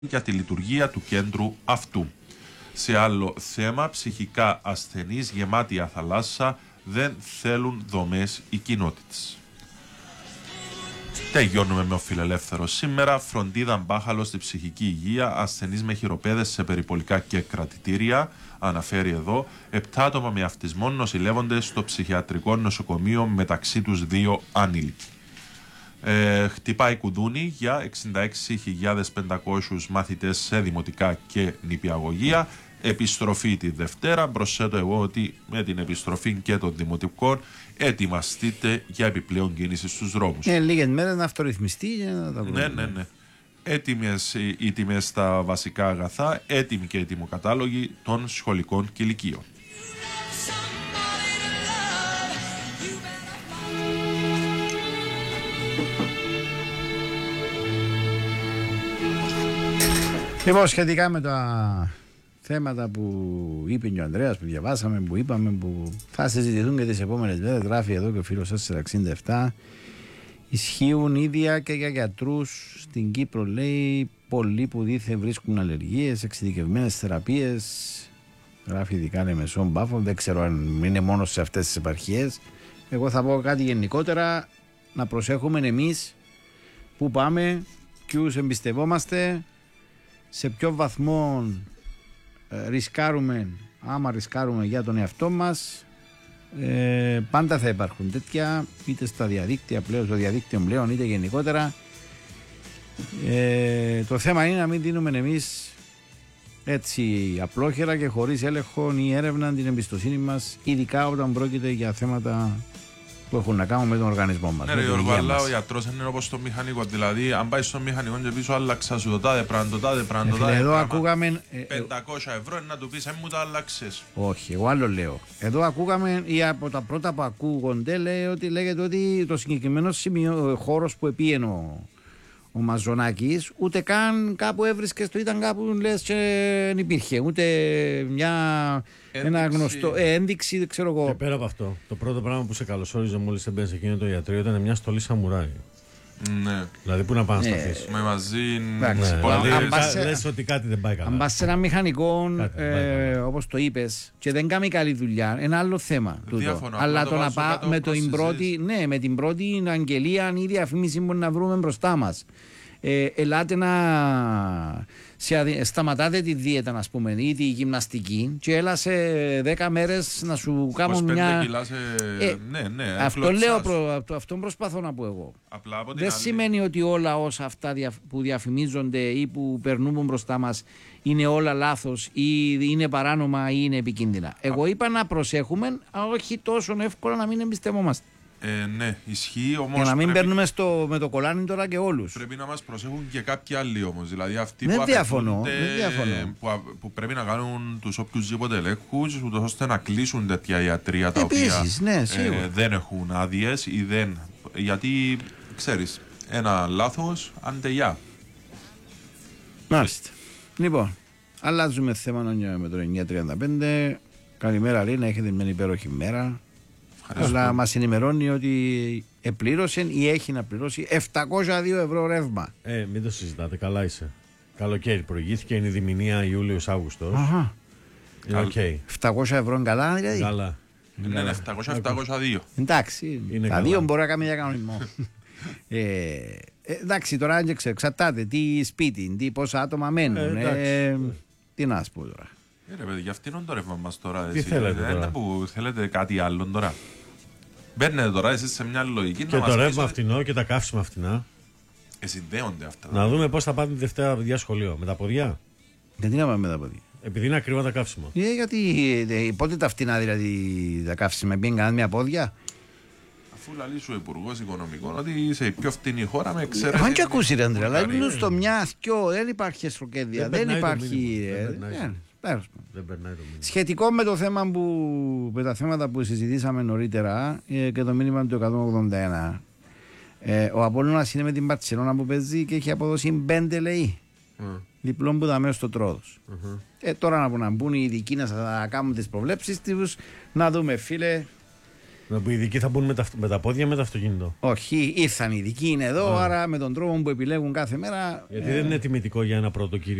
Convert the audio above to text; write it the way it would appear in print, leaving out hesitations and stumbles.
για τη λειτουργία του κέντρου αυτού. Σε άλλο θέμα, ψυχικά ασθενείς γεμάτοι θαλάσσα δεν θέλουν δομές οι κοινότητες. Τελειώνουμε με ο Φιλελεύθερος σήμερα. Φροντίδα μπάχαλο στη ψυχική υγεία, ασθενείς με χειροπέδες σε περιπολικά και κρατητήρια. Αναφέρει εδώ, 7 άτομα με αυτισμό νοσηλεύονται στο ψυχιατρικό νοσοκομείο, μεταξύ τους 2 ανήλικοι. Χτυπάει κουδούνι για 66.500 μαθητές σε δημοτικά και νηπιαγωγεία. Επιστροφή τη Δευτέρα. Προσθέτω εγώ ότι με την επιστροφή και των δημοτικών ετοιμαστείτε για επιπλέον κίνηση στους δρόμους. Λίγες μέρες να αυτορυθμιστεί για να τα βρούμε. Ναι. Έτοιμες οι τιμές στα βασικά αγαθά, έτοιμοι και ετοιμοκατάλογοι των σχολικών κηλικίων. Λοιπόν, σχετικά με τα θέματα που είπε και ο Ανδρέας, που διαβάσαμε, που είπαμε, που θα συζητηθούν και τις επόμενες μέρες, γράφει εδώ και ο φίλος σας 67, ισχύουν ίδια και για γιατρούς στην Κύπρο, λέει, πολλοί που δίθεν βρίσκουν αλλεργίες, εξειδικευμένες θεραπείες, γράφει ειδικά Λεμεσόν Πάφο, δεν ξέρω αν είναι μόνο σε αυτές τις επαρχίες. Εγώ θα πω κάτι γενικότερα, να προσέχουμε εμείς που πάμε, ποιους εμπιστευόμαστε, σε ποιο βαθμό ρισκάρουμε, άμα ρισκάρουμε για τον εαυτό μας. Πάντα θα υπάρχουν τέτοια, είτε στα διαδίκτυα πλέον, στο διαδίκτυο πλέον, είτε γενικότερα. Το θέμα είναι να μην δίνουμε εμείς έτσι απλόχερα και χωρίς έλεγχο ή έρευνα την εμπιστοσύνη μας, ειδικά όταν πρόκειται για θέματα που έχουν να κάνουν με τον οργανισμό μας. Ναι, Γιώργο, αλλά ο γιατρός είναι όπως το μηχανικό. Δηλαδή, αν πάει στο μηχανικό και πίσω, άλλαξα σου το τάδε πράγμα. Εδώ ακούγαμε. 500 ευρώ είναι να του πεις, μου τα άλλαξες. Όχι, εγώ άλλο λέω. Εδώ ακούγαμε, ή από τα πρώτα που ακούγονται, λέγεται ότι το συγκεκριμένο σημείο, χώρος που επίενε ο Μαζονάκης, ούτε καν κάπου έβρισκες, το ήταν κάπου λες και δεν υπήρχε. Ούτε ένα γνωστό ένδειξη, δεν ξέρω εγώ. Και πέρα από αυτό, το πρώτο πράγμα που σε καλωσόριζε μόλις έμπαινες σε εκείνο το ιατρείο ήταν μια στολή σαμουράι. Ναι. Δηλαδή πού να πάνε να σταθείς. Με μαζί. Λες ότι κάτι δεν πάει καλά. Αν πας σε ένα μηχανικό, όπως το είπες, και δεν κάνει καλή δουλειά, ένα άλλο θέμα. Αλλά το να πάει με την πρώτη αγγελία ή διαφήμιση μπορεί να βρούμε μπροστά μας. Ελάτε να σταματάτε τη δίαιτα, να πούμε, ή τη γυμναστική, και έλα σε 10 μέρες να σου κάνω μια. Ναι, αυτό λέω, αυτό προσπαθώ να πω εγώ. Δεν σημαίνει ότι όλα όσα αυτά που διαφημίζονται ή που περνούν μπροστά μας είναι όλα λάθος ή είναι παράνομα ή είναι επικίνδυνα. Εγώ είπα να προσέχουμε, όχι τόσο εύκολα να μην εμπιστευόμαστε. Ναι, ισχύει όμως. Για να μην παίρνουμε με το κολάνι τώρα και όλους. Πρέπει να μας προσέχουν και κάποιοι άλλοι όμως. Δηλαδή αυτοί δεν που διαφωνώ. Που πρέπει να κάνουν τους οποιουσδήποτε ελέγχους, ούτως ώστε να κλείσουν τέτοια ιατρεία τα επίσης, οποία ναι, δεν έχουν άδειες ή δεν. Γιατί ξέρεις, ένα λάθος αντεγιά. Μάλιστα. Λοιπόν, αλλάζουμε θέμα με το 9:35. Καλημέρα, Ρίνα, έχετε μια υπέροχη μέρα. Αλλά μας ενημερώνει ότι επλήρωσε ή έχει να πληρώσει 702 ευρώ ρεύμα. Μην το συζητάτε, καλά είσαι. Καλοκαίρι προηγήθηκε, είναι η διμηνία Ιούλιος-Αύγουστος. Είναι οκ. 700 ευρώ είναι καλά, δηλαδή. Καλά. Είναι 700-702. Εντάξει, είναι τα καλά. δύο μπορεί να κάνει για κανονισμό. Εντάξει, τώρα εξαρτάται τι σπίτι, πόσα άτομα μένουν. Τι να σου πω τώρα. Ρε παιδί, για αυτήν το ρεύμα μας τώρα. Τι θέλετε τώρα. Που θέλετε κάτι άλλο τώρα. Μπαίνετε τώρα εσείς σε μια λογική. Και το ρεύμα φτηνό και τα καύσιμα φτηνά. Συνδέονται αυτά. Να δούμε πώς θα πάνε τη Δευτέρα παιδιά σχολείο. Με τα ποδιά. Γιατί να πάμε με τα ποδιά. Επειδή είναι ακριβά τα καύσιμα. Γιατί πότε τα φτηνά δηλαδή τα καύσιμα, μπήκαν κανένα μια πόδια. Αφού λαλεί σου ο Υπουργός Οικονομικών ότι είσαι η πιο φτηνή χώρα με εξαίρεση. Αν και ακούσει ρε Ανδρέα, αλλά είναι στο μια, δεν υπάρχει εσχροκέδια, δεν υπάρχει. Δεν περνάει το μήνυμα. Σχετικό με το θέμα με τα θέματα που συζητήσαμε νωρίτερα και το μήνυμα του 181. Ο Απόλλωνας είναι με την Μπαρτσελόνα που παίζει και έχει αποδώσει 5 λέει. Διπλό που δαμε στο Τρόδος. Τώρα να μπουν οι ειδικοί να κάνουν τις προβλέψεις τους, να δούμε φίλε. Οι ειδικοί θα μπουν με τα πόδια με το αυτοκίνητο. Όχι, ήρθαν οι ειδικοί, είναι εδώ, άρα με τον τρόπο που επιλέγουν κάθε μέρα. Γιατί δεν είναι τιμητικό για ένα πρώτο κύριο